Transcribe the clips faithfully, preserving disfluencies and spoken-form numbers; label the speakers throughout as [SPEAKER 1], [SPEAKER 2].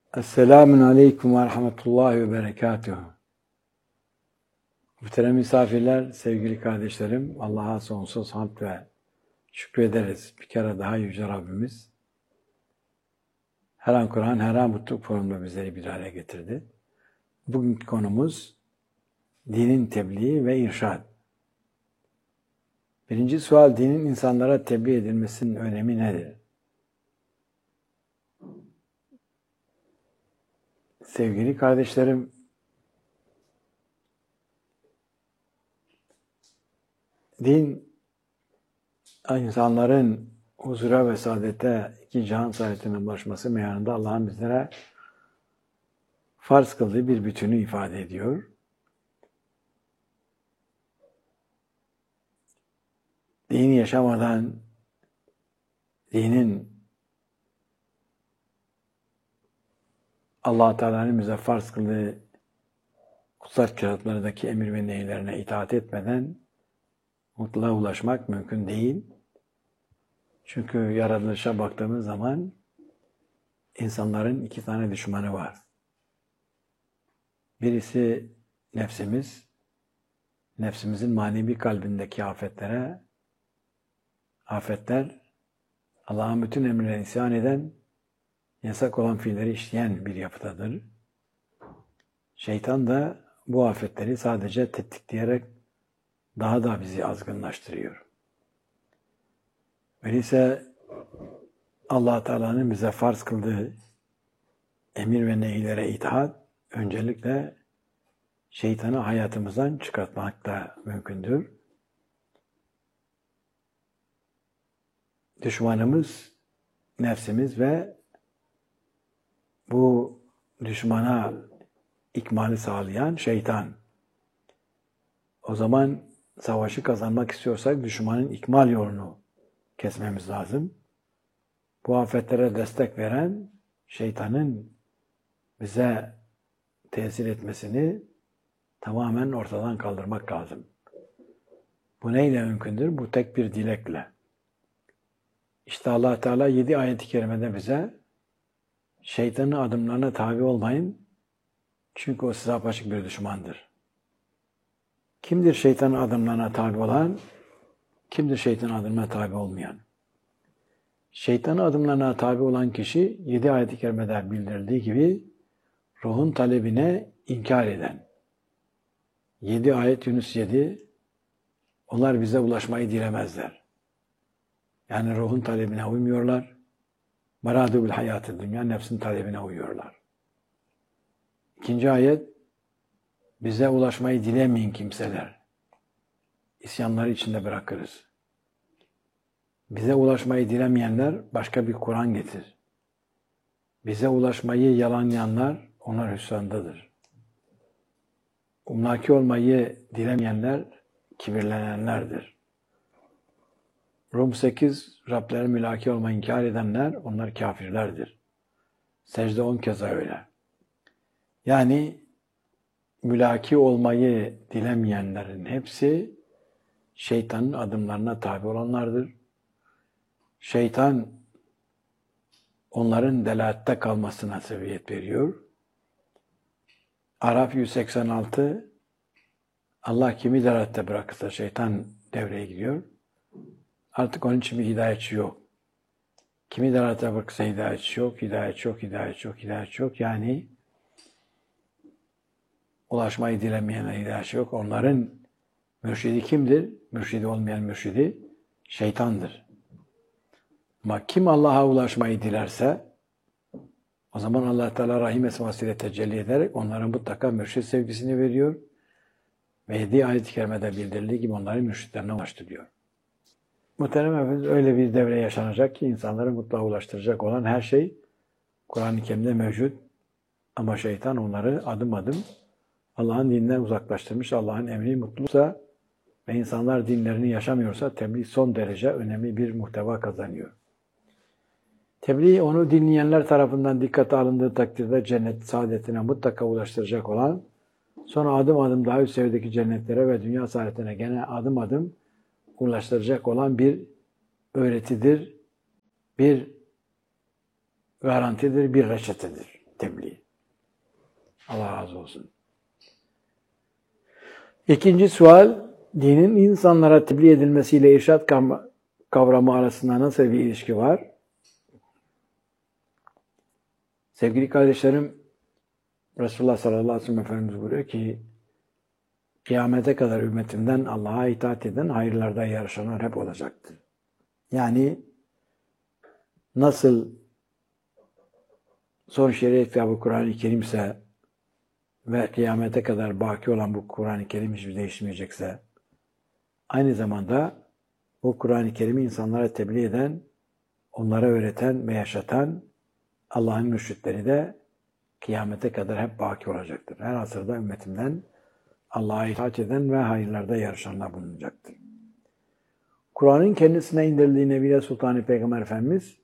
[SPEAKER 1] Esselamun Aleyküm ve Rahmetullahi ve Berekatuhu. Muhterem misafirler, sevgili kardeşlerim, Allah'a sonsuz hamd ve şükrederiz. Bir kere daha Yüce Rabbimiz her an Kur'an, her an mutluluk formunda bizleri bir araya getirdi. Bugünkü konumuz dinin tebliği ve irşad. Birinci sual, dinin insanlara tebliğ edilmesinin önemi nedir? Sevgili kardeşlerim, din, insanların huzura ve saadete, iki cihan saadetine ulaşması meyanında Allah'ın bizlere farz kıldığı bir bütünü ifade ediyor. Dini yaşamadan, dinin Allah-u Teala'nın bize farz kıldığı kutsal kitaplardaki emir ve nehirlerine itaat etmeden mutluluğa ulaşmak mümkün değil. Çünkü yaratılışa baktığımız zaman insanların iki tane düşmanı var. Birisi nefsimiz, nefsimizin manevi kalbindeki afetlere, afetler Allah'ın bütün emrine isyan eden, yasak olan fiilleri işleyen bir yapıdadır. Şeytan da bu afetleri sadece tetikleyerek daha da bizi azgınlaştırıyor. Öyleyse Allah-u Teala'nın bize farz kıldığı emir ve nehilere itaat öncelikle şeytanı hayatımızdan çıkartmak da mümkündür. Düşmanımız nefsimiz ve bu düşmana ikmali sağlayan şeytan. O zaman savaşı kazanmak istiyorsak düşmanın ikmal yolunu kesmemiz lazım. Bu afetlere destek veren şeytanın bize tesir etmesini tamamen ortadan kaldırmak lazım. Bu neyle mümkündür? Bu tek bir dilekle. İşte Allah Teala yedi ayet-i kerimede bize şeytanın adımlarına tabi olmayın çünkü o size apaçık bir düşmandır. Kimdir şeytanın adımlarına tabi olan? Kimdir şeytanın adımlarına tabi olmayan? Şeytanın adımlarına tabi olan kişi yedi ayet-i kerimede bildirildiği gibi ruhun talebine inkar eden. Yedi ayet Yunus yedi, onlar bize ulaşmayı dilemezler. Yani ruhun talebine uymuyorlar. Maradu bil hayatı dünya, nefsin talebine uyuyorlar. İkinci ayet, bize ulaşmayı dilemeyin kimseler. İsyanları içinde bırakırız. Bize ulaşmayı dilemeyenler başka bir Kur'an getir. Bize ulaşmayı yalanlayanlar onlar hüsrandadır. Umlaki olmayı dilemeyenler kibirlenenlerdir. Rum sekiz, Rablerine mülaki olmayı inkar edenler onlar kafirlerdir. Secde on keza öyle. Yani mülaki olmayı dilemeyenlerin hepsi şeytanın adımlarına tabi olanlardır. Şeytan onların delalatte kalmasına sebebiyet veriyor. Araf yüz seksen altı, Allah kimi delalatte bırakırsa şeytan devreye giriyor. Artık onun için bir hidayetçi yok. Kimi delalatte bırakırsa hidayetçi yok, hidayetçi yok, hidayetçi yok, hidayetçi yok. Yani ulaşmayı dilemeyenler hidayetçi yok. Onların mürşidi kimdir? Mürşidi olmayan mürşidi şeytandır. Ama kim Allah'a ulaşmayı dilerse o zaman Allah Teala rahim esmasıyla tecelli ederek onlara mutlaka mürşid sevgisini veriyor ve yedi ayet-i kerimede bildirildiği gibi onları mürşidlerine ulaştırıyor. Muhterem Efendimiz öyle bir devre yaşanacak ki insanları mutlaka ulaştıracak olan her şey Kur'an-ı Kerim'de mevcut ama şeytan onları adım adım Allah'ın dininden uzaklaştırmış. Allah'ın emri mutluluksa ve insanlar dinlerini yaşamıyorsa tebliğ son derece önemli bir muhteva kazanıyor. Tebliğ onu dinleyenler tarafından dikkate alındığı takdirde cennet saadetine mutlaka ulaştıracak olan, sonra adım adım daha üst seviyedeki cennetlere ve dünya saadetine gene adım adım ulaştıracak olan bir öğretidir, bir garantidir, bir reçetedir. tebliğ. Allah razı olsun. İkinci sual, dinin insanlara tebliğ edilmesiyle irşad kavramı arasında nasıl bir ilişki var? Sevgili kardeşlerim, Resulullah sallallahu aleyhi ve sellem Efendimiz buyuruyor ki, kıyamete kadar ümmetimden Allah'a itaat eden, hayırlarda yarışanlar hep olacaktır. Yani nasıl son şeriat kitabı Kur'an-ı Kerim'se ve kıyamete kadar baki olan bu Kur'an-ı Kerim hiçbir değişmeyecekse, aynı zamanda bu Kur'an-ı Kerim'i insanlara tebliğ eden, onlara öğreten ve yaşatan Allah'ın mürşitleri de kıyamete kadar hep baki olacaktır. Her asırda ümmetimden Allah'a itaat eden ve hayırlarda yarışanlar bulunacaktır. Kur'an'ın kendisine indirildiği Nebiye Sultanı Peygamber Efendimiz,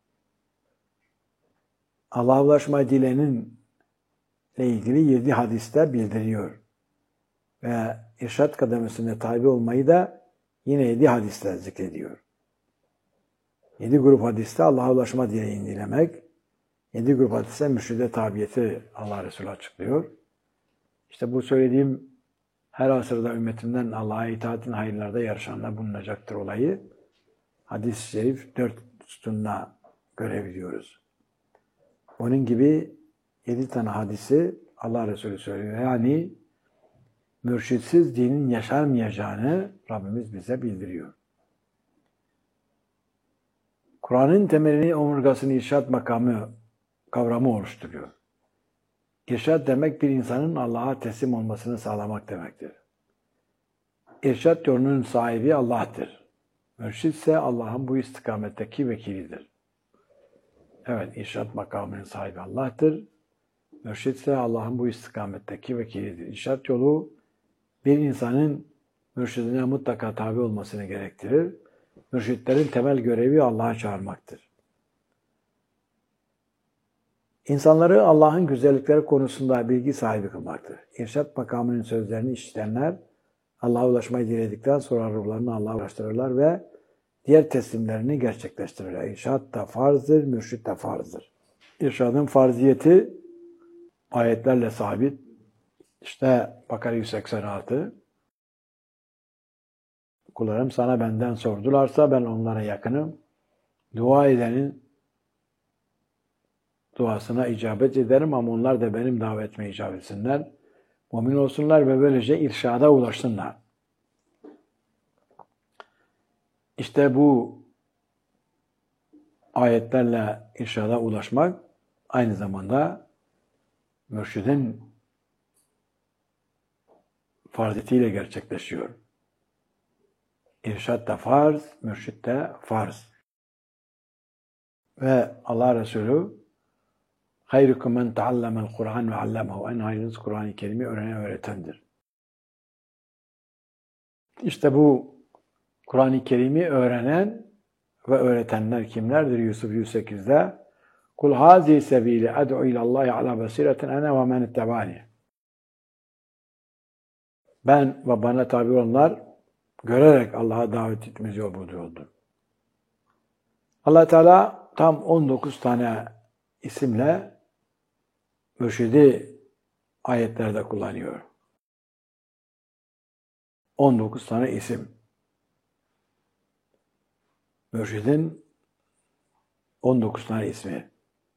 [SPEAKER 1] Allah'a ulaşmayı dilenin ile ilgili yedi hadiste bildiriyor. Ve irşad kademesine tabi olmayı da yine yedi hadiste zikrediyor. Yedi grup hadiste Allah'a ulaşma dileğini dilemek, yedi grup hadiste mürşide tabiyeti Allah Resulü açıklıyor. İşte bu söylediğim her asırda ümmetimden Allah'a itaatin hayırlarda yarışanlar bulunacaktır olayı. Hadis-i şerif dört sütunla görebiliyoruz. Onun gibi yedi tane hadisi Allah Resulü söylüyor. Yani mürşitsiz dinin yaşanmayacağını Rabbimiz bize bildiriyor. Kur'an'ın temelini, omurgasını irşad makamı, kavramı oluşturuyor. İrşad demek bir insanın Allah'a teslim olmasını sağlamak demektir. İrşad yolunun sahibi Allah'tır. Mürşid ise Allah'ın bu istikametteki vekilidir. Evet, irşad makamının sahibi Allah'tır. Mürşid ise Allah'ın bu istikametteki vekilidir. İrşad yolu bir insanın mürşidine mutlaka tabi olmasını gerektirir. Mürşitlerin temel görevi Allah'a çağırmaktır. İnsanları Allah'ın güzellikleri konusunda bilgi sahibi kılmaktır. İrşad makamının sözlerini işitenler, Allah'a ulaşmayı diledikten sonra ruhlarını Allah'a ulaştırırlar ve diğer teslimlerini gerçekleştirirler. İrşad da farzdır, mürşid de farzdır. İrşadın farziyeti ayetlerle sabit. İşte Bakara yüz seksen altı. Kullarım sana benden sordularsa ben onlara yakınım. Dua edenin duasına icabet ederim ama onlar da benim davetime icabet etsinler. Mümin olsunlar ve böylece irşada ulaşsınlar. İşte bu ayetlerle irşada ulaşmak aynı zamanda mürşidin farziyetiyle gerçekleşiyor. İrşad da farz, mürşid de farz. Ve Allah Resulü hayrukum men taallamel Kur'an ve allamahu. En hayırlısı Kur'an-ı Kerim'i öğrenen öğretendir. İşte bu Kur'an-ı Kerim'i öğrenen ve öğretenler kimlerdir? Yusuf yüz sekizde Kul hazi sebili ad'u ilallahi ala basiretin ene ve men ittabani. Ben ve bana tabi olanlar görerek Allah'a davet etmemiz yol buluyordu. Allah Teala tam on dokuz tane isimle mürşidi ayetlerde kullanıyor. on dokuz tane isim. Mürşidin on dokuz tane ismi.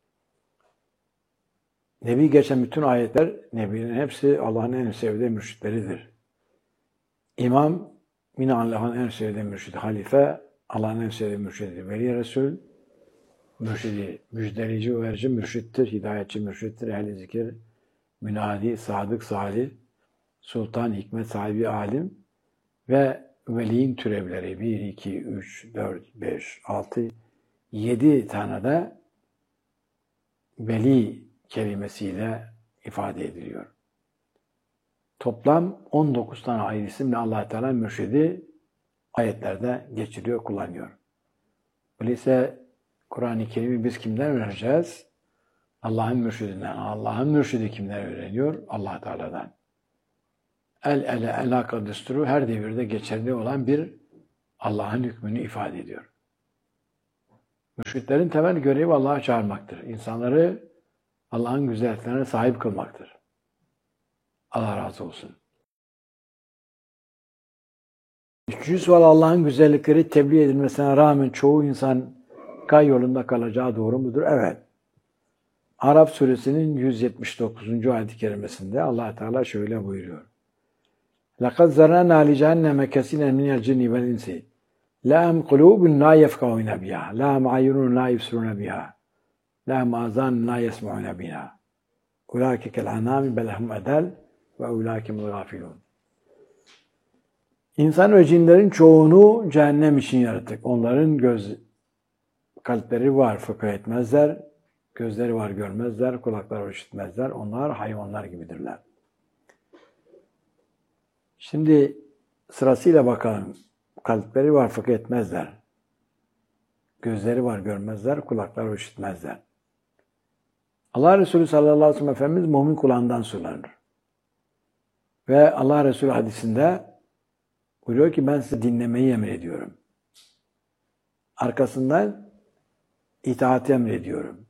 [SPEAKER 1] Nebi geçen bütün ayetler, Nebi'nin hepsi Allah'ın en sevdiği mürşitleridir. İmam, yine Allah'ın en sevdiği mürşidi. Halife, Allah'ın en sevdiği mürşidi. Veli Resul, mürşidi. Müjdeleyici, uyarıcı mürşittir. Hidayetçi mürşittir. Ehl-i zikir, münadi, sadık, salih, sultan, hikmet sahibi, alim ve veliyin türevleri. bir, iki, üç, dört, beş, altı, yedi tane de veli kelimesiyle ifade ediliyor. Toplam on dokuz tane ayrı isimle Allah Teala mürşidi ayetlerde geçiriyor, kullanıyor. Öyleyse Kur'an-ı Kerim'i biz kimden öğreneceğiz? Allah'ın mürşidinden. Allah'ın mürşidi kimden öğreniyor? Allah Teala'dan. El ele elaka düsturu her devirde geçerli olan bir Allah'ın hükmünü ifade ediyor. Mürşitlerin temel görevi Allah'a çağırmaktır. İnsanları Allah'ın güzelliklerine sahip kılmaktır. Allah razı olsun. Üçüncü sual, Allah'ın güzellikleri tebliğ edilmesine rağmen çoğu insan gay yolunda kalacağı doğru mudur? Evet. Araf suresinin yüz yetmiş dokuzuncu ayet-i kerimesinde Allah Teala şöyle buyuruyor. لَقَدْ زَرَّنَا لِجَهَنَّمَ كَثِيرًا مِنَ الْجِنِّ وَالْإِنسِ لَهُمْ قُلُوبٌ لَا يَفْقَهُونَ بِهَا لَهُمْ أَعْيُنٌ لَا يُبْصِرُونَ بِهَا لَهُمْ آذَانٌ لَا يَسْمَعُونَ بِهَا أُولَٰئِكَ كَالْأَنْعَامِ بَلْ هُمْ أَضَلُّ وَأُولَٰئِكَ هُمُ الْغَافِلُونَ. İnsan ve cinlerin çoğunu cehennem için yarattık. Onların göz kalpleri var, fıkıh etmezler. Gözleri var, görmezler. Kulakları var, işitmezler. Onlar hayvanlar gibidirler. Şimdi sırasıyla bakalım. Kalpleri var, fıkıh etmezler. Gözleri var, görmezler. Kulakları var, işitmezler. Allah Resulü sallallahu aleyhi ve sellem Efendimiz mümin kulağından sulanır. Ve Allah Resulü hadisinde buyuruyor ki ben size dinlemeyi emrediyorum. Arkasından itaati emrediyorum.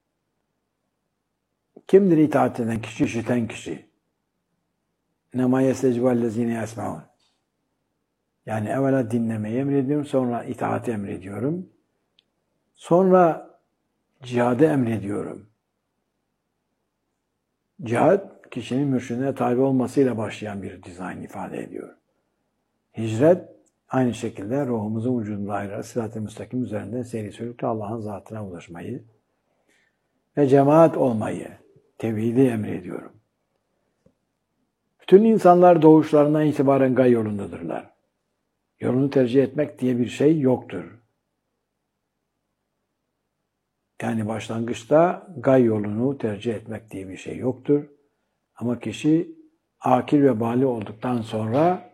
[SPEAKER 1] Kimdir itaat eden kişi, işiten kişi? Nemâ yestecibâllezîne yesmeûn. Yani evvela dinlemeyi emrediyorum, sonra itaati emrediyorum. Sonra cihadı emrediyorum. Cihad, kişinin mürşidine tabi olmasıyla başlayan bir dizayn ifade ediyor. Hicret, aynı şekilde ruhumuzun vücudunda ayrı sırat-ı müstakim üzerinden seyri sülükle Allah'ın zatına ulaşmayı ve cemaat olmayı, tevhidi emrediyorum. Bütün insanlar doğuşlarından itibaren gay yolundadırlar. Yolunu tercih etmek diye bir şey yoktur. Yani başlangıçta gay yolunu tercih etmek diye bir şey yoktur. Ama kişi akil ve bâli olduktan sonra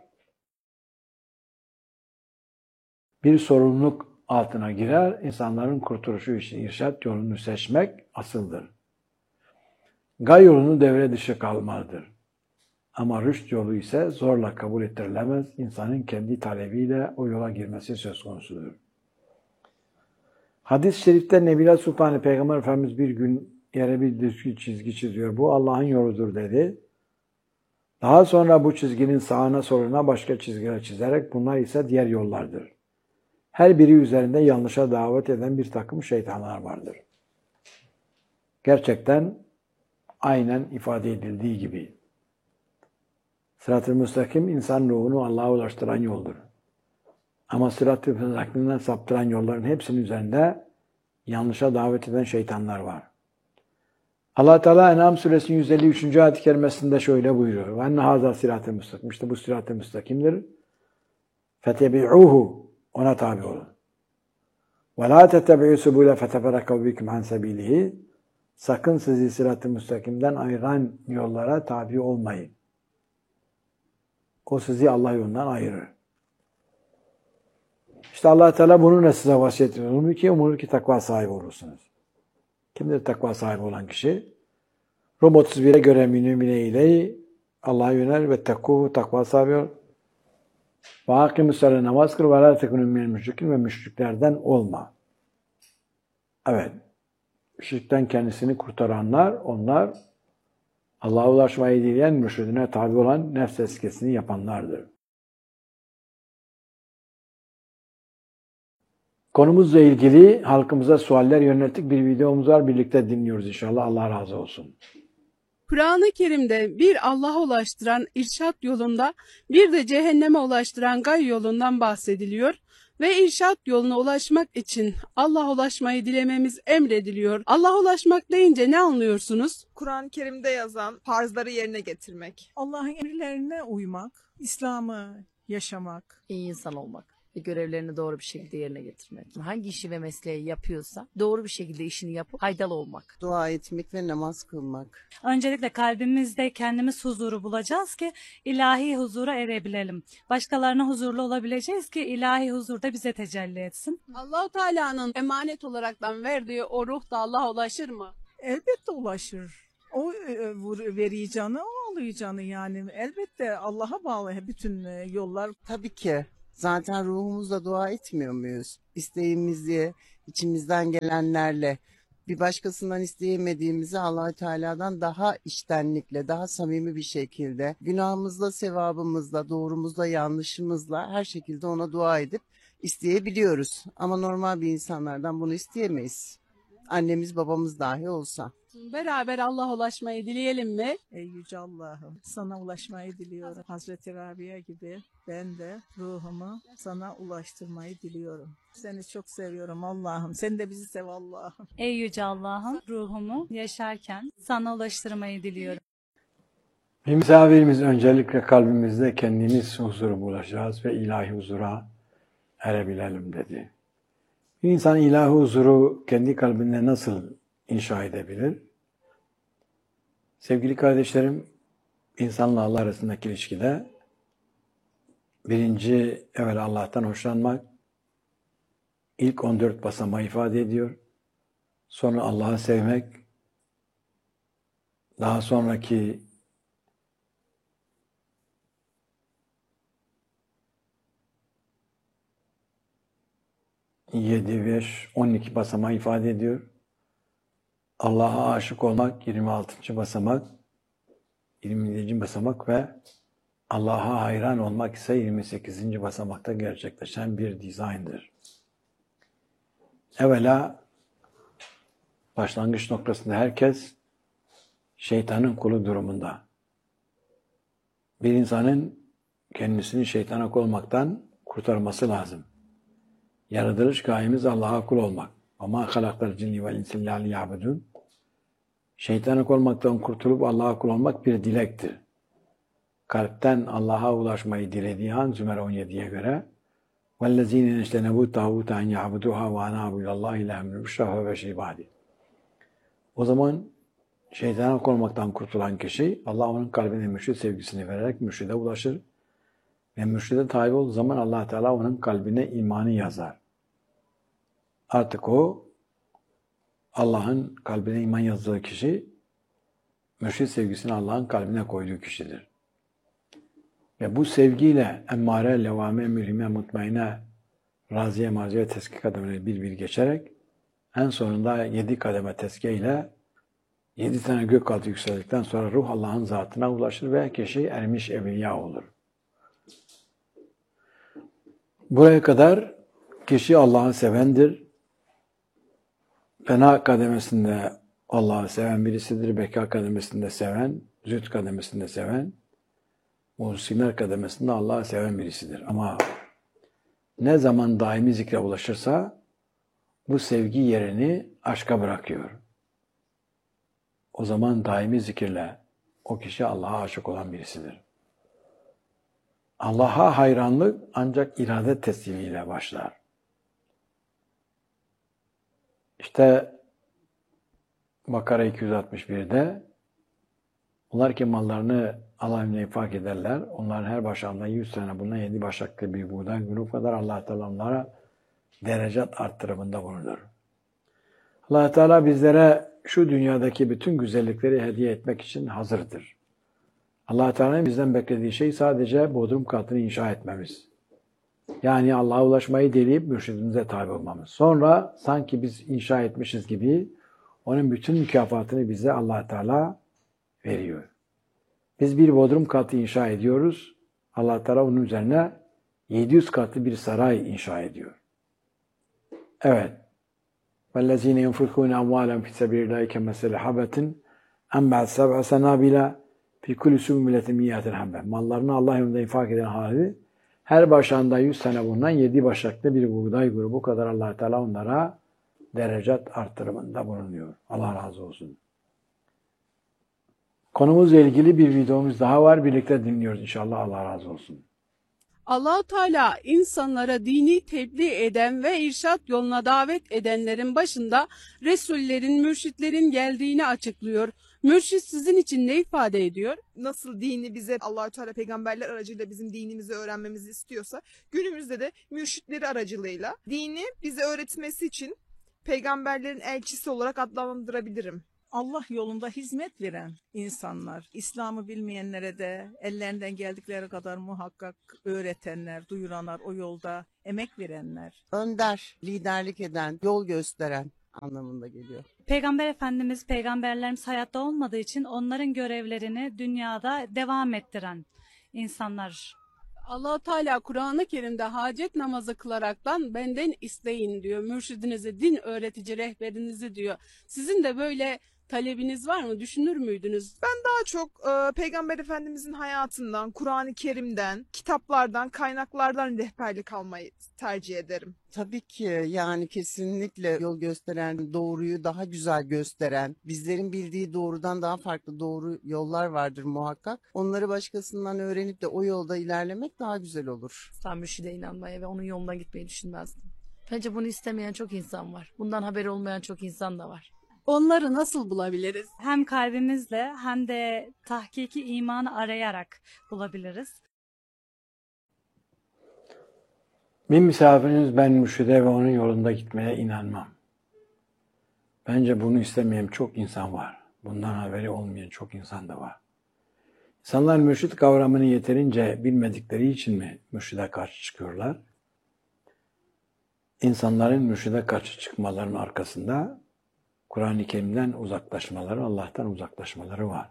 [SPEAKER 1] bir sorumluluk altına girer. İnsanların kurtuluşu için irşad yolunu seçmek asıldır. Gay yolunu devre dışı kalmalıdır. Ama rüşt yolu ise zorla kabul ettirilemez. İnsanın kendi talebiyle o yola girmesi söz konusudur. Hadis-i şerifte Nebila Sultanı Peygamber Efendimiz bir gün yere bir düzgün çizgi çiziyor. Bu Allah'ın yoludur dedi. Daha sonra bu çizginin sağına soluna başka çizgiler çizerek bunlar ise diğer yollardır. Her biri üzerinde yanlışa davet eden bir takım şeytanlar vardır. Gerçekten aynen ifade edildiği gibi. Sırat-ı müstakim insan ruhunu Allah'a ulaştıran yoldur. Ama sırat-ı müstakimden saptıran yolların hepsinin üzerinde yanlışa davet eden şeytanlar var. Allah Teala En'am suresinin yüz elli üçüncü ayet-i kerimesinde şöyle buyuruyor. Ve enne hâzâ sırat-ı müstakim. İşte bu sırat-ı müstakimdir. Fetebi'ûhu. Ona tabi olun. Ve lâ tetebi'û subûle feteferakav bikum an sebîlihi. Sakın sizi sırat-ı müstakimden ayıran yollara tabi olmayın. O sizi Allah yolundan ayırır. İşte Allah Teala bununla size vasiyet ediyor. Umur ki, umur ki takva sahibi olursunuz. Kimdir takva sahibi olan kişi? Rum otuz bire göre münümine ile Allah'a yönel ve tekkuhu takva sahibi ol. Ve hakimüssele namaz kıl ve la tekunun minel müşrikin ve müşriklerden olma. Evet. Şirkten kendisini kurtaranlar, onlar Allah'a ulaşmayı dileyen, mürşidine tabi olan nefs tezkiyesini yapanlardır. Konumuzla ilgili halkımıza sualler yönelttik bir videomuz var. Birlikte dinliyoruz inşallah. Allah razı olsun.
[SPEAKER 2] Kur'an-ı Kerim'de bir Allah'a ulaştıran irşad yolunda, bir de cehenneme ulaştıran gay yolundan bahsediliyor ve irşad yoluna ulaşmak için Allah'a ulaşmayı dilememiz emrediliyor. Allah'a ulaşmak deyince ne anlıyorsunuz?
[SPEAKER 3] Kur'an-ı Kerim'de yazan farzları yerine getirmek.
[SPEAKER 4] Allah'ın emirlerine uymak, İslam'ı yaşamak.
[SPEAKER 5] İyi insan olmak ve görevlerini doğru bir şekilde yerine getirmek. Hangi işi ve mesleği yapıyorsa doğru bir şekilde işini yapıp faydalı olmak.
[SPEAKER 6] Dua etmek ve namaz kılmak.
[SPEAKER 7] Öncelikle kalbimizde kendimiz huzuru bulacağız ki ilahi huzura erebilelim. Başkalarına huzurlu olabileceğiz ki ilahi huzur da bize tecelli etsin.
[SPEAKER 2] Allah-u Teala'nın emanet olaraktan verdiği o ruh da Allah'a ulaşır mı?
[SPEAKER 4] Elbette ulaşır. O e, veriyi canı, o alıyor canı yani. Elbette Allah'a bağlı bütün e, yollar.
[SPEAKER 6] Tabii ki. Zaten ruhumuzla dua etmiyor muyuz? İsteğimizi içimizden gelenlerle Bir başkasından isteyemediğimizi Allah Teala'dan daha içtenlikle, daha samimi bir şekilde, günahımızla, sevabımızla, doğrumuzla, yanlışımızla her şekilde ona dua edip isteyebiliyoruz. Ama normal bir insanlardan bunu isteyemeyiz. Annemiz babamız dahi olsa.
[SPEAKER 2] Beraber Allah'a ulaşmayı dileyelim mi?
[SPEAKER 4] Ey Yüce Allah'ım, sana ulaşmayı diliyorum. Hazreti Rabia gibi ben de ruhumu sana ulaştırmayı diliyorum. Seni çok seviyorum Allah'ım. Sen de bizi sev Allah'ım.
[SPEAKER 7] Ey Yüce Allah'ım, ruhumu yaşarken sana ulaştırmayı diliyorum.
[SPEAKER 1] Bir misafirimiz öncelikle kalbimizde kendimiz huzuru bulacağız ve ilahi huzura erebilelim dedi. Bir insan ilahi huzuru kendi kalbinde nasıl inşa edebilir? Sevgili kardeşlerim, insanla Allah arasındaki ilişkide birinci evvel Allah'tan hoşlanmak ilk on dört basamağı ifade ediyor. Sonra Allah'ı sevmek, daha sonraki yedi, beş, on iki basamağı ifade ediyor. Allah'a aşık olmak yirmi altıncı basamak, yirmi yedinci basamak ve Allah'a hayran olmak ise yirmi sekizinci basamakta gerçekleşen bir dizayndır. Evvela başlangıç noktasında herkes şeytanın kulu durumunda. Bir insanın kendisini şeytana kul olmaktan kurtarması lazım. Yaratılış gayemiz Allah'a kul olmak. Ama halaklar cinni vel insi illa liya'budun. Şeytana kul olmaktan kurtulup Allah'a kul olmak bir dilektir. Kalpten Allah'a ulaşmayı dilediği an Zümer on yediye göre وَالَّذ۪ينَ اَجْتَنَبُوا تَعُوتَ اَنْ يَعْبُدُوهَا وَاَنَابُوا اِلَى اللّٰهِ لَهُمْ الْبُشْرَى وَبَشِرِ عِبَادِهِ. O zaman şeytana kul olmaktan kurtulan kişi Allah onun kalbine mürşid sevgisini vererek mürşide ulaşır. Ve mürşide tabi olduğu zaman Allah Teala onun kalbine imanı yazar. Artık o Allah'ın kalbine iman yazdığı kişi mürşid sevgisini Allah'ın kalbine koyduğu kişidir. Ve bu sevgiyle emmare, levame, mülhime, mutmaine, raziye, maziye, tezkiye kademeleri bir bir geçerek en sonunda yedi kademe tezkiye ile yedi tane gök altı yükseldikten sonra ruh Allah'ın zatına ulaşır ve kişi ermiş evliya olur. Buraya kadar kişi Allah'ı sevendir. Fena kademesinde Allah'ı seven birisidir. Beka kademesinde seven, zühd kademesinde seven, muhsinler kademesinde Allah'ı seven birisidir. Ama ne zaman daimi zikre ulaşırsa bu sevgi yerini aşka bırakıyor. O zaman daimi zikirle o kişi Allah'a aşık olan birisidir. Allah'a hayranlık ancak irade teslimiyle başlar. İşte Bakara iki yüz altmış bir'de onlar ki mallarını Allah emrine infak ederler. Onların her başlarında yüz tane bundan yedi başaklı bir buğday günü kadar Allah Teala onlara derecat arttırımında bulunur. Allah Teala bizlere şu dünyadaki bütün güzellikleri hediye etmek için hazırdır. Allah Teala'nın bizden beklediği şey sadece bodrum katını inşa etmemiz. Yani Allah'a ulaşmayı dileyip mürşidimize tabi olmamız. Sonra sanki biz inşa etmişiz gibi onun bütün mükafatını bize Allah Teala veriyor. Biz bir bodrum katı inşa ediyoruz. Allah Teala onun üzerine yedi yüz katlı bir saray inşa ediyor. Evet. وَالَّذ۪ينَ يُنْفِقُونَ اَمْوَالًا فِي سَبِيلِ اللّٰهِ كَمَثَلِ حَبَّةٍ اَنْبَعَتْ سَبْعَ سَنَابِلَ فِي كُلِّ سُنبُلَةٍ مِيَّةٍ حَبَّةٍ. Mallarını Allah yolunda infak eden hali her başağında yüz tane bulunan yedi başaklı bir buğday grubu kadar Allah Teala onlara derecat artırımında bulunuyor. Allah razı olsun. Konumuzla ilgili bir videomuz daha var. Birlikte dinliyoruz inşallah. Allah razı olsun.
[SPEAKER 2] Allah-u Teala insanlara dini tebliğ eden ve irşat yoluna davet edenlerin başında Resullerin, mürşitlerin geldiğini açıklıyor. Mürşit sizin için ne ifade ediyor?
[SPEAKER 3] Nasıl dini bize Allah-u Teala peygamberler aracılığıyla bizim dinimizi öğrenmemizi istiyorsa, günümüzde de mürşitleri aracılığıyla dini bize öğretmesi için peygamberlerin elçisi olarak adlandırabilirim.
[SPEAKER 4] Allah yolunda hizmet veren insanlar, İslam'ı bilmeyenlere de ellerinden geldikleri kadar muhakkak öğretenler, duyuranlar, o yolda emek verenler.
[SPEAKER 6] Önder, liderlik eden, yol gösteren, anlamında geliyor.
[SPEAKER 7] Peygamber Efendimiz, peygamberlerimiz hayatta olmadığı için onların görevlerini dünyada devam ettiren insanlar.
[SPEAKER 2] Allah Teala Kur'an-ı Kerim'de hacet namazı kılaraktan benden isteyin diyor. Mürşidinizi, din öğretici rehberinizi diyor. Sizin de böyle talebiniz var mı? Düşünür müydünüz?
[SPEAKER 3] Daha çok e, Peygamber Efendimizin hayatından, Kur'an-ı Kerim'den, kitaplardan, kaynaklardan rehberlik almayı tercih ederim.
[SPEAKER 6] Tabii ki yani kesinlikle yol gösteren, doğruyu daha güzel gösteren, bizlerin bildiği doğrudan daha farklı doğru yollar vardır muhakkak. Onları başkasından öğrenip de o yolda ilerlemek daha güzel olur.
[SPEAKER 5] Asla mürşide inanmaya ve onun yolundan gitmeyi düşünmezdim. Bence bunu istemeyen çok insan var. Bundan haberi olmayan çok insan da var.
[SPEAKER 2] Onları nasıl bulabiliriz?
[SPEAKER 7] Hem kalbimizle hem de tahkiki imanı arayarak bulabiliriz.
[SPEAKER 1] Bir misafiriniz ben mürşide ve onun yolunda gitmeye inanmam. Bence bunu istemeyen çok insan var. Bundan haberi olmayan çok insan da var. İnsanlar mürşit kavramını yeterince bilmedikleri için mi mürşide karşı çıkıyorlar? İnsanların mürşide karşı çıkmalarının arkasında Kur'an-ı Kerim'den uzaklaşmaları, Allah'tan uzaklaşmaları var.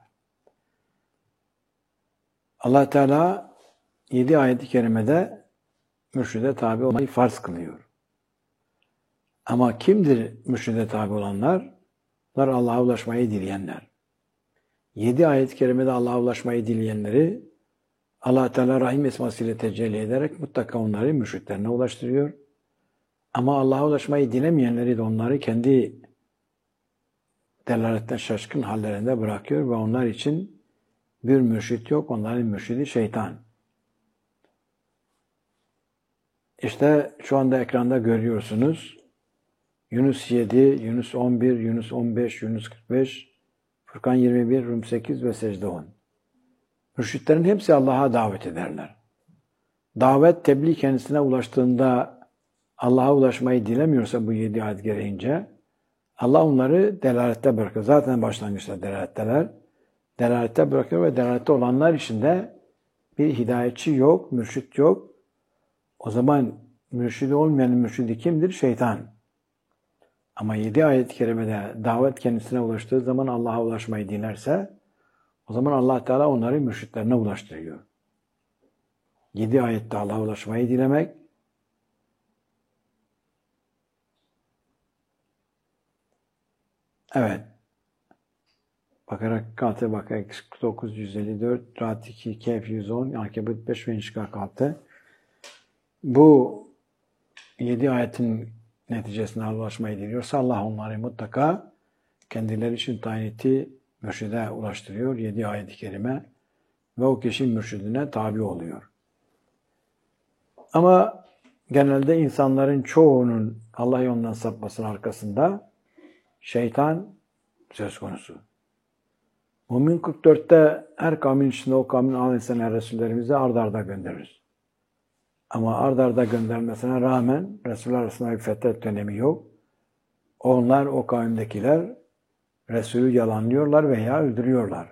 [SPEAKER 1] Allah Teala yedi ayet-i kerimede mürşide tabi olmayı farz kılıyor. Ama kimdir mürşide tabi olanlar? Bunlar Allah'a ulaşmayı dileyenler. Yedi ayet-i kerimede Allah'a ulaşmayı dileyenleri Allah Teala Rahim esmasıyla tecelli ederek mutlaka onları mürşitlerine ulaştırıyor. Ama Allah'a ulaşmayı dilemeyenleri de onları kendi delaletten şaşkın hallerinde bırakıyor ve onlar için bir mürşit yok, onların mürşidi şeytan. İşte şu anda ekranda görüyorsunuz. Yunus yedi, Yunus on bir, Yunus on beş, Yunus kırk beş, Furkan yirmi bir, Rum sekiz ve Secde on. Mürşitlerin hepsi Allah'a davet ederler. Davet, tebliğ kendisine ulaştığında Allah'a ulaşmayı dilemiyorsa bu yedi ayet gereğince Allah onları delalette bırakıyor. Zaten başlangıçta delaletteler. Delalette bırakıyor ve delalette olanlar içinde bir hidayetçi yok, mürşit yok. O zaman mürşidi olmayan mürşidi kimdir? Şeytan. Ama yedi ayet-i kerimede davet kendisine ulaştığı zaman Allah'a ulaşmayı dilerse o zaman Allah Teala onları mürşitlerine ulaştırıyor. Yedi ayette Allah'a ulaşmayı dilemek, evet. Bakarak Kate Bakara kırk dokuz yüz elli dört, Rahat iki, Kehf yüz on, Ankebut beş ve İnşikak altı. Bu yedi ayetin neticesine ulaşmayı diliyorsa Allah onları mutlaka kendileri için tayin ettiği mürşide ulaştırıyor. Yedi ayet-i kerime ve o kişi mürşidine tabi oluyor. Ama genelde insanların çoğunun Allah yolundan sapmasının arkasında şeytan söz konusu. Mümin kırk dörtte her kavmin içinde o kavmin aleyhisselam Resullerimizi ard arda göndeririz. Ama ard arda göndermesine rağmen Resuller arasında bir fetret dönemi yok. Onlar, o kavimdekiler Resulü yalanlıyorlar veya öldürüyorlar.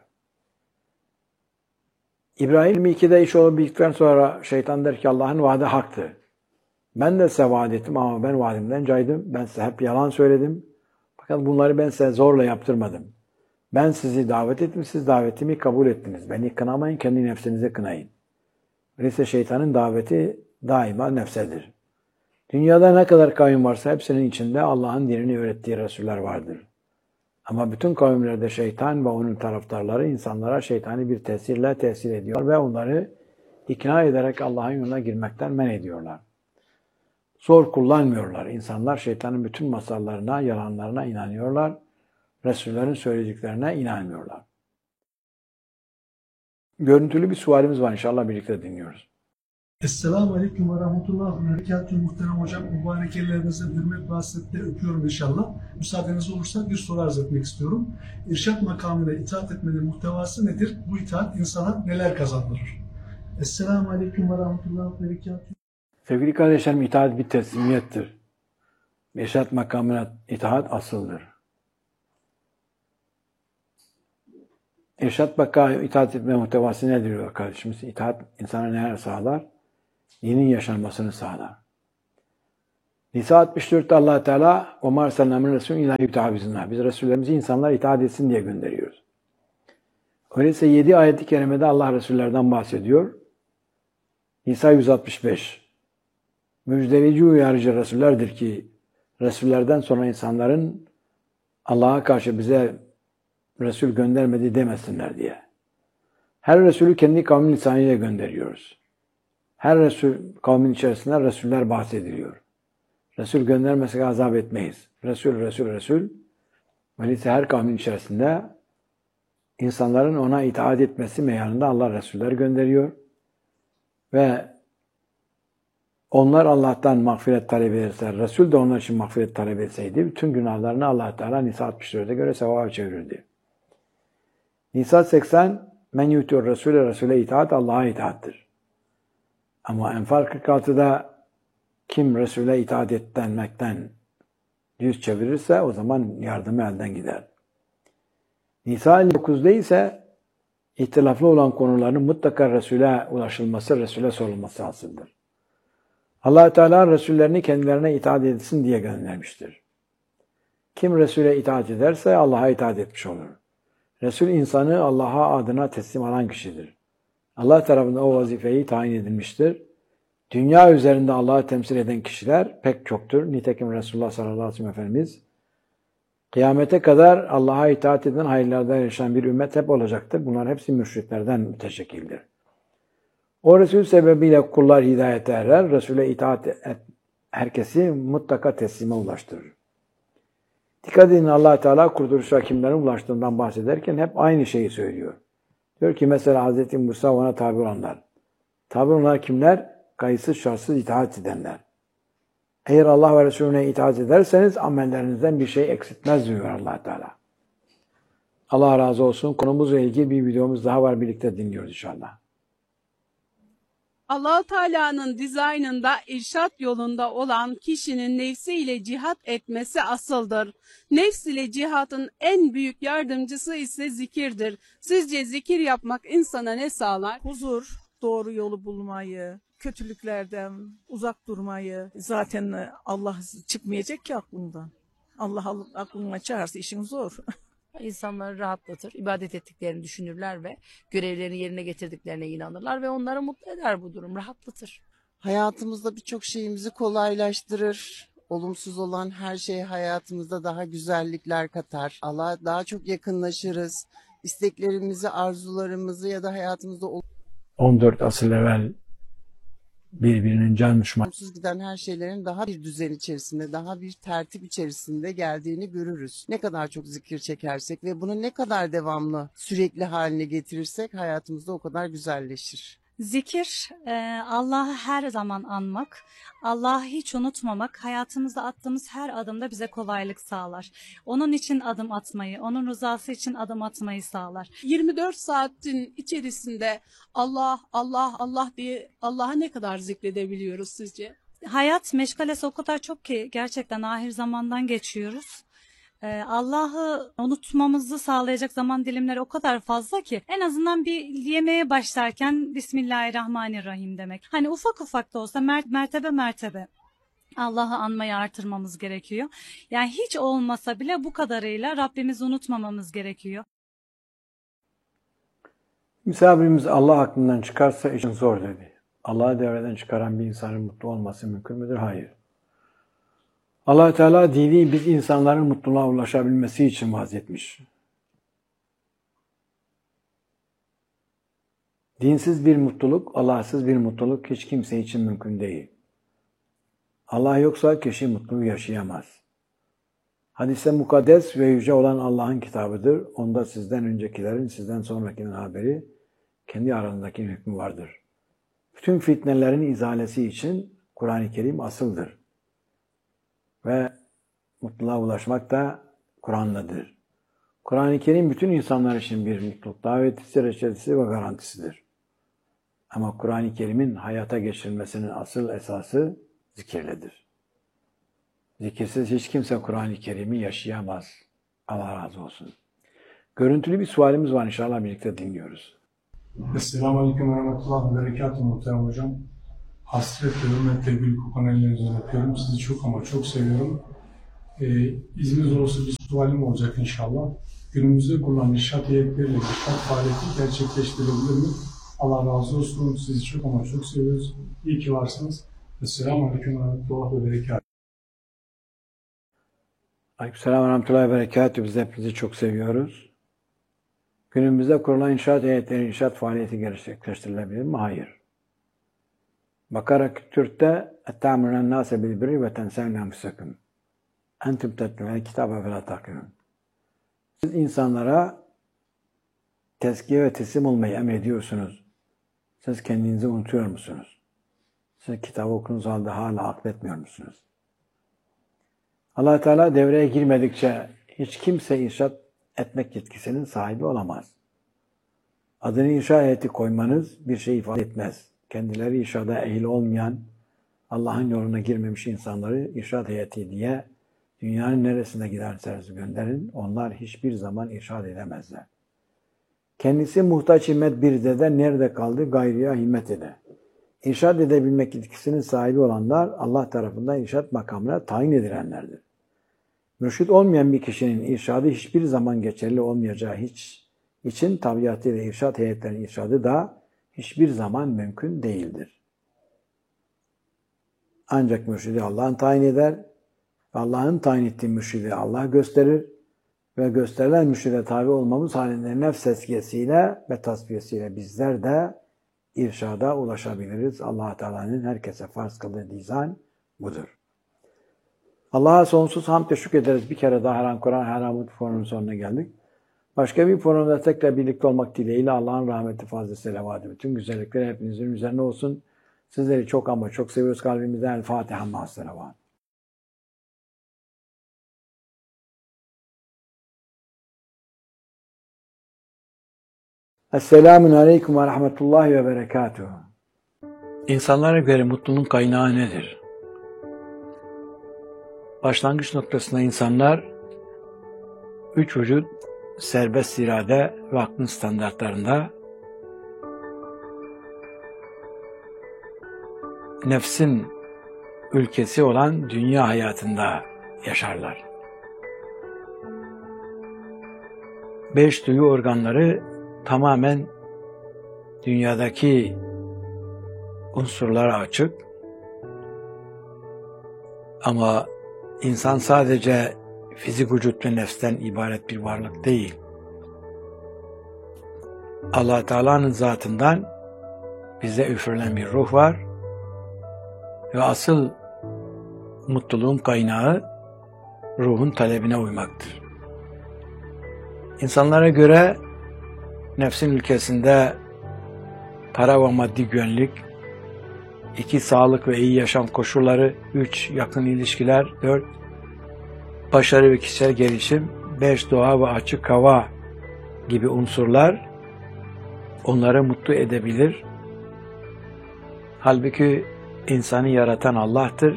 [SPEAKER 1] İbrahim yirmi ikide iş olup bittikten sonra şeytan der ki Allah'ın vaadi haktı. Ben de size vaat ettim ama ben vaadimden caydım. Ben size hep yalan söyledim. Fakat bunları ben size zorla yaptırmadım. Ben sizi davet ettim, siz davetimi kabul ettiniz. Beni kınamayın, kendi nefsinize kınayın. Öyleyse şeytanın daveti daima nefsedir. Dünyada ne kadar kavim varsa hepsinin içinde Allah'ın dinini öğrettiği Resuller vardır. Ama bütün kavimlerde şeytan ve onun taraftarları insanlara şeytani bir tesirle tesir ediyor ve onları ikna ederek Allah'ın yoluna girmekten men ediyorlar. Zor kullanmıyorlar. İnsanlar şeytanın bütün masallarına, yalanlarına inanıyorlar. Resullerin söylediklerine inanmıyorlar. Görüntülü bir sualimiz var. İnşallah birlikte dinliyoruz.
[SPEAKER 8] Esselamu Aleyküm ve Rahmetullah ve Berekatühü muhterem hocam. Mübarek ellerinize hürmet ve hasretle öpüyorum inşallah. Müsaadeniz olursa bir soru arz etmek istiyorum. İrşad makamına itaat etmenin muhtevası nedir? Bu itaat insana neler kazandırır? Esselamu Aleyküm ve Rahmetullah ve Berekatühü.
[SPEAKER 1] Sevgili kardeşlerim, itaat bir teslimiyettir. İrşad makamına itaat asıldır. İrşad makamına itaat etme muhtevası nedir diyor kardeşimiz? İtaat insana neler sağlar? Dinin yaşanmasını sağlar. Nisa altmış dörtte Allah Teala "Omar sallallahu Resulü ilahi mütehavizinler." Biz Resullerimizi insanlar itaat etsin diye gönderiyoruz. Öyleyse yedi ayet-i kerimede Allah Resullerden bahsediyor. Nisa yüz altmış beş. Müjdeleyici uyarıcı Resullerdir ki Resullerden sonra insanların Allah'a karşı bize Resul göndermedi demesinler diye. Her Resulü kendi kavmin lisanıyla gönderiyoruz. Her Resul kavmin içerisinde Resuller bahsediliyor. Resul göndermesek azap etmeyiz. Resul, Resul, Resul. Öyleyse her kavmin içerisinde insanların ona itaat etmesi meyanında Allah Resuller gönderiyor. Ve onlar Allah'tan mağfiret talep ederse, Resul de onlar için mağfiret talep etseydi, bütün günahlarını Allah Teala Nisa altmış dörde göre sevaba çevirirdi. Nisa seksen, men yutur Resul'e, Resul'e itaat Allah'a itaattir. Ama Enfal kırk altıda kim Resul'e itaat etmekten yüz çevirirse o zaman yardımı elden gider. Nisa elli dokuzda ise ihtilaflı olan konuların mutlaka Resul'e ulaşılması, Resul'e sorulması asıldır. Allah Teala Resullerini kendilerine itaat etsin diye göndermiştir. Kim Resul'e itaat ederse Allah'a itaat etmiş olur. Resul insanı Allah'a adına teslim alan kişidir. Allah tarafından o vazifeyi tayin edilmiştir. Dünya üzerinde Allah'ı temsil eden kişiler pek çoktur. Nitekim Resulullah sallallahu aleyhi ve sellem Efendimiz kıyamete kadar Allah'a itaat eden hayırlarda yaşayan bir ümmet hep olacaktır. Bunlar hepsi müşriklerden müteşekkildir. O Resul sebebiyle kullar hidayete erer. Resul'e itaat et, herkesi mutlaka teslime ulaştırır. Dikkat edin, Allah Teala kurtuluşa kimlerin ulaştığından bahsederken hep aynı şeyi söylüyor. Diyor ki mesela Hazreti Musa ona tabi olanlar. Tabi olanlar kimler? Kayıtsız şartsız itaat edenler. Eğer Allah ve Resulüne itaat ederseniz amellerinizden bir şey eksiltmez diyor Allah Teala. Allah razı olsun. Konumuzla ilgili bir videomuz daha var. Birlikte dinliyoruz inşallah.
[SPEAKER 2] Allah-u Teala'nın dizaynında irşat yolunda olan kişinin nefsiyle cihat etmesi asıldır. Nefs ile cihatın en büyük yardımcısı ise zikirdir. Sizce zikir yapmak insana ne sağlar?
[SPEAKER 4] Huzur, doğru yolu bulmayı, kötülüklerden uzak durmayı. Zaten Allah çıkmayacak ki aklından. Allah aklına çağırsa işin zor.
[SPEAKER 5] İnsanları rahatlatır, ibadet ettiklerini düşünürler ve görevlerini yerine getirdiklerine inanırlar ve onları mutlu eder bu durum, rahatlatır.
[SPEAKER 6] Hayatımızda birçok şeyimizi kolaylaştırır. Olumsuz olan her şey hayatımızda daha güzellikler katar. Allah'a daha çok yakınlaşırız. İsteklerimizi, arzularımızı ya da hayatımızda
[SPEAKER 1] on dört asır evvel birbirinin can düşmanı
[SPEAKER 6] olumsuz giden her şeylerin daha bir düzen içerisinde, daha bir tertip içerisinde geldiğini görürüz. Ne kadar çok zikir çekersek ve bunu ne kadar devamlı, sürekli haline getirirsek hayatımızda o kadar güzelleşir.
[SPEAKER 7] Zikir, e, Allah'ı her zaman anmak, Allah'ı hiç unutmamak, hayatımızda attığımız her adımda bize kolaylık sağlar. Onun için adım atmayı, onun rızası için adım atmayı sağlar.
[SPEAKER 2] yirmi dört saatin içerisinde Allah, Allah, Allah diye Allah'a ne kadar zikredebiliyoruz sizce?
[SPEAKER 7] Hayat meşgalesi o kadar çok ki gerçekten ahir zamandan geçiyoruz. Ee, Allah'ı unutmamızı sağlayacak zaman dilimleri o kadar fazla ki en azından bir yemeğe başlarken Bismillahirrahmanirrahim demek. Hani ufak ufak da olsa mer- mertebe mertebe Allah'ı anmayı artırmamız gerekiyor. Yani hiç olmasa bile bu kadarıyla Rabbimizi unutmamamız gerekiyor.
[SPEAKER 1] Misafirimiz Allah aklından çıkarsa işin zor dedi. Allah'ı devreden çıkaran bir insanın mutlu olması mümkün müdür? Hayır. Allah Teala dini biz insanların mutluluğa ulaşabilmesi için vazetmiş. Dinsiz bir mutluluk, Allahsız bir mutluluk hiç kimse için mümkün değil. Allah yoksa kişi mutluluğu yaşayamaz. Hadis-i mukaddes ve yüce olan Allah'ın kitabıdır. Onda sizden öncekilerin, sizden sonrakinin haberi, kendi aranızdaki hükmü vardır. Bütün fitnelerin izalesi için Kur'an-ı Kerim asıldır. Ve mutluluğa ulaşmak da Kur'an'ladır. Kur'an-ı Kerim bütün insanlar için bir mutluluk davetisi, reçetesi ve garantisidir. Ama Kur'an-ı Kerim'in hayata geçirilmesinin asıl esası zikirledir. Zikirsiz hiç kimse Kur'an-ı Kerim'i yaşayamaz. Allah razı olsun. Görüntülü bir sualimiz var, inşallah birlikte dinliyoruz.
[SPEAKER 8] Esselamu Aleyküm ve Rahmetullah ve Berekatuhu muhterem hocam. hasret ve hürmetle gül kokan ellerinizden öpüyorum. Sizi çok ama çok seviyorum. Ee, İzniniz olursa bir sualim olacak inşallah. Günümüzde kurulan inşaat heyetleriyle inşaat faaliyeti gerçekleştirilebilir mi? Allah razı olsun. Sizi çok ama çok seviyoruz. İyi ki varsınız. Esselamu Aleyküm ve Rahmetullah ve Berekatuhu.
[SPEAKER 1] Aleykümselam ve Rahmetullahi ve Berekatuhu. Biz hepinizi çok seviyoruz. Günümüzde kurulan inşaat heyetleri, inşaat faaliyeti gerçekleştirilebilir mi? Hayır. Bakara Türk'te اَتَّعْمُرَ النَّاسَ بِالْبِرِّ وَتَنْسَوْنَ أَنْفُسَكُمْ اَنْتُمْ تَتْلُونَ الْكِتَابَ فَلَا تَعْقِلُونَ. Siz insanlara tezkiye ve teslim olmayı emrediyorsunuz. Siz kendinizi unutuyor musunuz? Siz kitabı okunuz halde hala akletmiyor musunuz? Allah Teala devreye girmedikçe hiç kimse inşaat etmek yetkisinin sahibi olamaz. Adını inşa heyeti koymanız bir şey ifade etmez. Kendileri inşaata ehil olmayan, Allah'ın yoluna girmemiş insanları inşaat heyeti diye dünyanın neresine giderseniz gönderin, onlar hiçbir zaman inşaat edemezler. Kendisi muhtaç himmet bir dede nerede kaldı gayrıya himmet ede. İnşaat edebilmek yetkisinin sahibi olanlar Allah tarafından inşaat makamına tayin edilenlerdir. Mürşit olmayan bir kişinin irşadı hiçbir zaman geçerli olmayacağı hiç için tabiatıyla irşat heyetlerinin irşadı da hiçbir zaman mümkün değildir. Ancak mürşidi Allah'ın tayin eder, Allah'ın tayin ettiği mürşidi Allah gösterir ve gösterilen mürşide tabi olmamız halinde nefs tezkiyesiyle ve tasfiyesiyle bizler de irşada ulaşabiliriz. Allah Teala'nın herkese farz kıldığı dizan budur. Allah'a sonsuz hamd ve şükrederiz. Bir kere daha Haram Kur'an Haramut Forumunun sonuna geldik. Başka bir forumda tekrar birlikte olmak dileğiyle Allah'ın rahmeti, fazla selavatı, bütün güzellikleri hepinizin üzerine olsun. Sizleri çok ama çok seviyoruz kalbimizden. El Fatiha ma'as selavat. Esselamun Aleyküm ve Rahmetullahi ve Berekatuhu. İnsanlara göre mutluluğun kaynağı nedir? Başlangıç noktasında insanlar üç vücut, serbest irade ve aklın standartlarında nefsin ülkesi olan dünya hayatında yaşarlar. Beş duyu organları tamamen dünyadaki unsurlara açık. Ama insan sadece fizik vücut ve nefsten ibaret bir varlık değil. Allah Teala'nın zatından bize üfürülen bir ruh var ve asıl mutluluğun kaynağı ruhun talebine uymaktır. İnsanlara göre nefsin ülkesinde para ve maddi güvenlik, iki sağlık ve iyi yaşam koşulları, üç yakın ilişkiler, dört başarı ve kişisel gelişim, beş doğa ve açık hava gibi unsurlar onları mutlu edebilir. Halbuki insanı yaratan Allah'tır.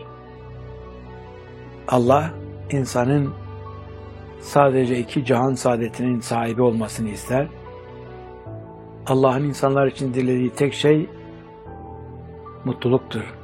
[SPEAKER 1] Allah insanın sadece iki cihan saadetinin sahibi olmasını ister. Allah'ın insanlar için dilediği tek şey mutluluktur.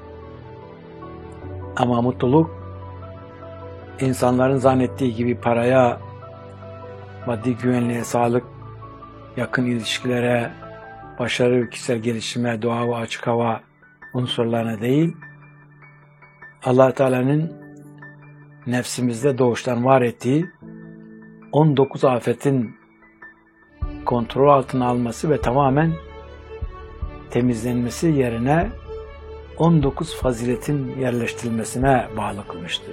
[SPEAKER 1] Ama mutluluk insanların zannettiği gibi paraya, maddi güvenliğe, sağlık, yakın ilişkilere, başarı ve kişisel gelişime, doğa ve açık hava unsurlarına değil, Allah Teala'nın nefsimizde doğuştan var ettiği on dokuz afetin kontrol altına alması ve tamamen temizlenmesi yerine on dokuz faziletin yerleştirilmesine bağlı kılmıştır.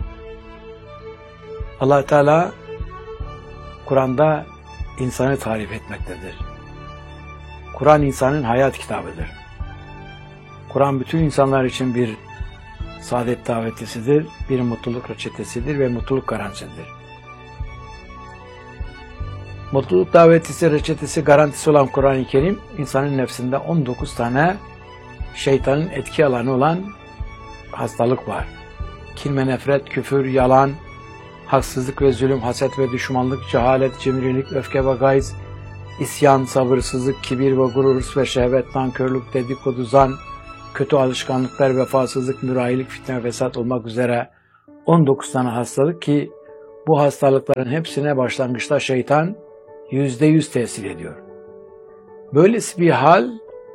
[SPEAKER 1] Allah Teala Kur'an'da insanı tarif etmektedir. Kur'an insanın hayat kitabıdır. Kur'an bütün insanlar için bir saadet davetisidir, bir mutluluk reçetesidir ve mutluluk garantisidir. Mutluluk davetisi, reçetesi, garantisi olan Kur'an-ı Kerim, insanın nefsinde on dokuz tane şeytanın etki alanı olan hastalık var. Kin ve nefret, küfür, yalan, haksızlık ve zulüm, haset ve düşmanlık, cehalet, cimrilik, öfke ve gayz, isyan, sabırsızlık, kibir ve gurur, hırs ve şehvet, nankörlük, dedikodu, zan, kötü alışkanlıklar, vefasızlık, mürahilik, fitne, fesat olmak üzere on dokuz tane hastalık ki bu hastalıkların hepsine başlangıçta şeytan yüzde yüz tesir ediyor. Böylesi bir hal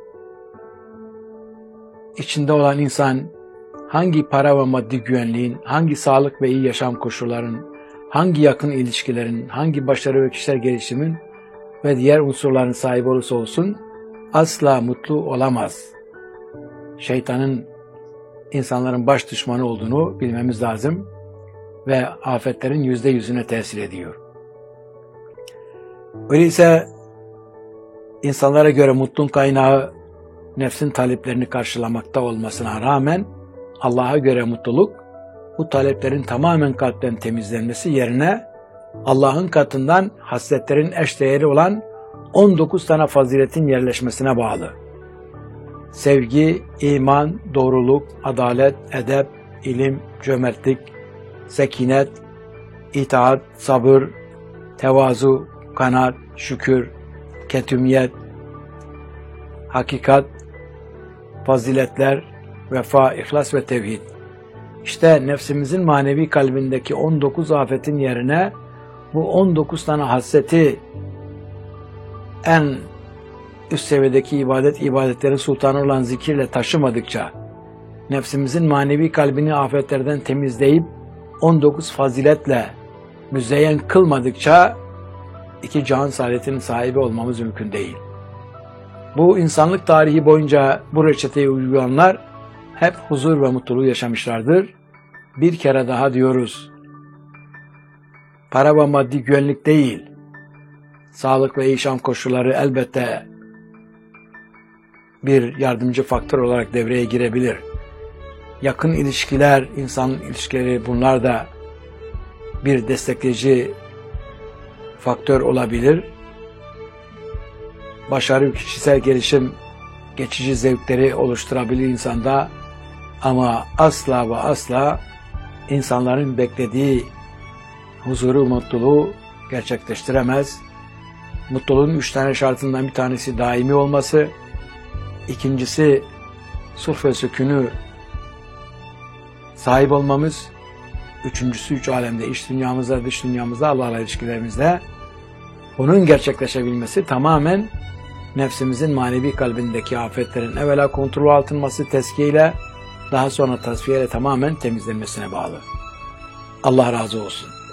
[SPEAKER 1] içinde olan insan hangi para ve maddi güvenliğin, hangi sağlık ve iyi yaşam koşullarının, hangi yakın ilişkilerin, hangi başarı ve kişisel gelişimin ve diğer unsurların sahibi olursa olsun asla mutlu olamaz. Şeytanın insanların baş düşmanı olduğunu bilmemiz lazım ve afetlerin yüzde yüzüne tesir ediyor. Öyleyse insanlara göre mutluluğun kaynağı nefsin taleplerini karşılamakta olmasına rağmen Allah'a göre mutluluk bu taleplerin tamamen kalpten temizlenmesi yerine Allah'ın katından hasletlerin eşdeğeri olan on dokuz tane faziletin yerleşmesine bağlı. Sevgi, iman, doğruluk, adalet, edep, ilim, cömertlik, sekinet, itaat, sabır, tevazu, kanaat, şükür, ketümiyet, hakikat, faziletler, vefa, ihlas ve tevhid. İşte nefsimizin manevi kalbindeki on dokuz afetin yerine bu on dokuz tane hasreti en üst seviyedeki ibadet, ibadetlerin sultanı olan zikirle taşımadıkça, nefsimizin manevi kalbini afetlerden temizleyip on dokuz faziletle müzeyyen kılmadıkça iki cihan saadetinin sahibi olmamız mümkün değil. Bu insanlık tarihi boyunca bu reçeteyi uygulayanlar hep huzur ve mutluluğu yaşamışlardır. Bir kere daha diyoruz, para ve maddi güvenlik değil, sağlık ve yaşam koşulları elbette bir yardımcı faktör olarak devreye girebilir. Yakın ilişkiler, insan ilişkileri, bunlar da bir destekleyici faktör olabilir. Başarı, kişisel gelişim, geçici zevkleri oluşturabilir insanda ama asla ve asla insanların beklediği huzuru, mutluluğu gerçekleştiremez. Mutluluğun üç tane şartından bir tanesi daimi olması, ikincisi sulh ve sükûnü sahip olmamız, üçüncüsü üç alemde, iç dünyamızda, dış dünyamızda, Allah'la ilişkilerimizde bunun gerçekleşebilmesi tamamen nefsimizin manevi kalbindeki afetlerin evvela kontrol altınması tezkiyeyle, daha sonra tasfiyeyle tamamen temizlenmesine bağlı. Allah razı olsun.